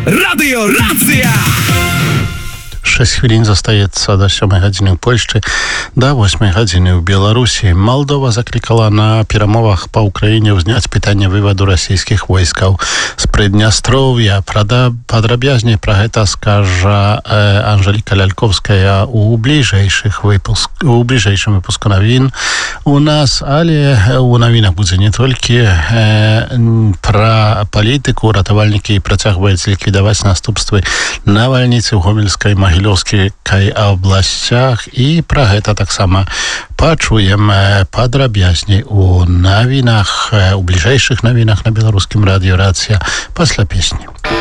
Radio Racja! 6 хвілін застаецца до 7 гадзіны ў Польшчы, до 8 гадзіны ў Беларусі. Молдова заклікала на перамовах па Ўкраіне ўзняць пытанне вываду расійскіх войскаў з Прыднястроўя. Падрабязней пра гэта скажа Анжеліка Ляльковская у бліжэйшым выпуску навін у нас, але у навінах будзе не толькі пра палітыку. Ратавальнікі працягваюць ліквідаваць наступствы навальніцы ў Гомельскай, Магілёўскай абласцях, і пра гэта таксама пачуем падрабязней у навінах, у бліжэйшых навінах на беларускім радыё Рацыя пасля песні.